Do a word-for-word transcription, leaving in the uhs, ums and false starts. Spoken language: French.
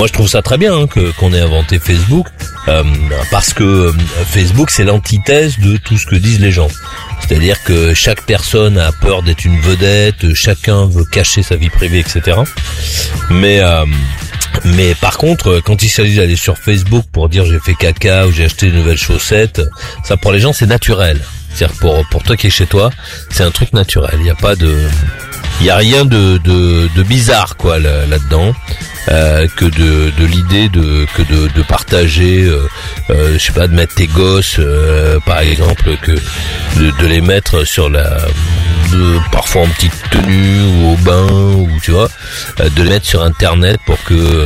Moi, je trouve ça très bien hein, que qu'on ait inventé Facebook, euh, parce que euh, Facebook, c'est l'antithèse de tout ce que disent les gens. C'est-à-dire que chaque personne a peur d'être une vedette, chacun veut cacher sa vie privée, et cetera. Mais euh, mais par contre, quand il s'agit d'aller sur Facebook pour dire j'ai fait caca ou j'ai acheté de nouvelles chaussettes, ça pour les gens c'est naturel. C'est-à-dire pour pour toi qui es chez toi, c'est un truc naturel. Il y a pas de il y a rien de de, de bizarre quoi là, là-dedans. Euh, que de, de l'idée de que de, de partager, euh, euh, je sais pas, de mettre tes gosses, euh, par exemple, que de, de les mettre sur la, de, parfois en petite tenue ou au bain ou tu vois, euh, de les mettre sur Internet pour que